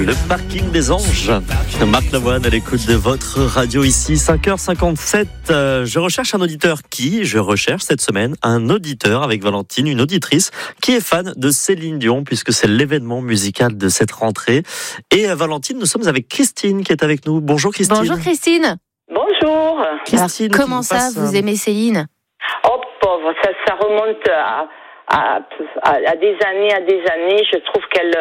Le parking des anges. Marc Lavoine à l'écoute de votre radio ici, 5h57. Je recherche un auditeur je recherche cette semaine un auditeur avec Valentine, une auditrice qui est fan de Céline Dion puisque c'est l'événement musical de cette rentrée. Et Valentine, nous sommes avec Christine qui est avec nous. Bonjour Christine. Bonjour Christine. Bonjour. Christine, comment ça, vous aimez Céline? Oh pauvre, ça remonte à des années. Je trouve qu'elle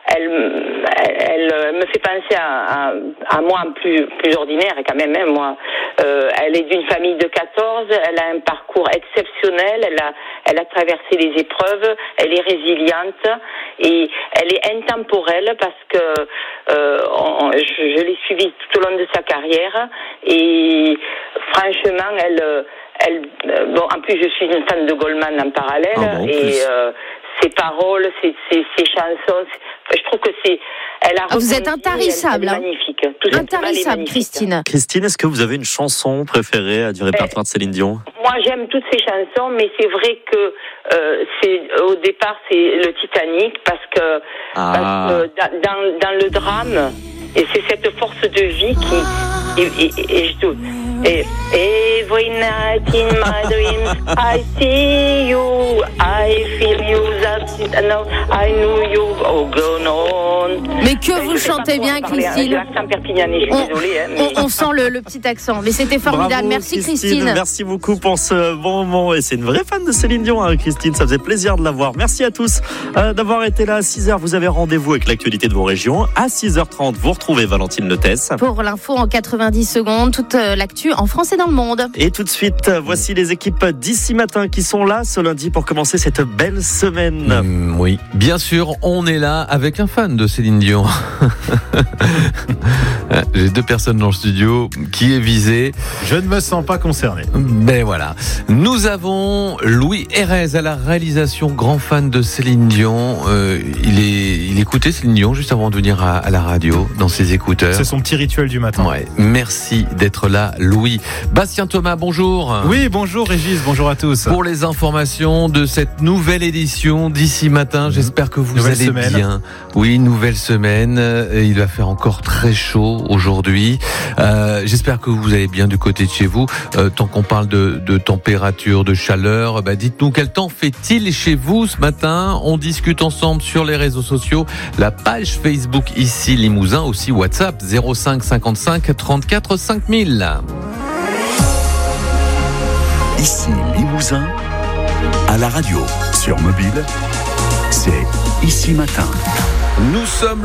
me fait penser à moi plus ordinaire quand même. Hein, moi, elle est d'une famille de 14. Elle a un parcours exceptionnel. Elle a traversé les épreuves. Elle est résiliente et elle est intemporelle parce que je l'ai suivie tout au long de sa carrière et franchement, en plus, je suis une fan de Goldman en parallèle et ses paroles, ses chansons, je trouve que vous êtes intarissable. Elle est magnifique. Intarissable, Christine. Christine, est-ce que vous avez une chanson préférée du répertoire de Céline Dion? Moi, j'aime toutes ses chansons, mais c'est vrai que au départ, c'est le Titanic parce que dans le drame, et c'est cette force de vie every night in my dreams I see you, I feel you, I know you, oh gone on. Mais que vous chantez bien, Christine. L'accent perpignanais, je suis désolée. On sent le petit accent, mais c'était formidable. Bravo, merci Christine. Merci beaucoup pour ce bon moment. Et c'est une vraie fan de Céline Dion, Christine. Ça faisait plaisir de la voir. Merci à tous d'avoir été là. À 6h, vous avez rendez-vous avec l'actualité de vos régions. À 6h30, vous retrouvez Valentine Letès. Pour l'info en 90 secondes, toute l'actu en France et dans le monde. Et tout de suite, voici les équipes d'ici matin qui sont là ce lundi pour commencer cette belle semaine. Oui, bien sûr, on est là avec un fan de Céline Dion. J'ai deux personnes dans le studio. Qui est visé? Je ne me sens pas concerné. Ben voilà. Nous avons Louis Hérez à la réalisation, grand fan de Céline Dion. Il écoutait Céline Dion juste avant de venir à la radio, dans ses écouteurs. C'est son petit rituel du matin. Ouais. Merci d'être là, Louis. Bastien Thomas, bonjour. Oui, bonjour Régis, bonjour à tous. Pour les informations de cette nouvelle édition d'ici matin, j'espère que vous allez bien. Oui, nouvelle semaine. Il va faire encore très chaud aujourd'hui. J'espère que vous allez bien du côté de chez vous. Tant qu'on parle de température, de chaleur, dites-nous quel temps fait-il chez vous ce matin. On discute ensemble sur les réseaux sociaux. La page Facebook ici Limousin, aussi WhatsApp 05 55 34 5000. Ici Limousin, à la radio, sur mobile, c'est Ici Matin. Nous sommes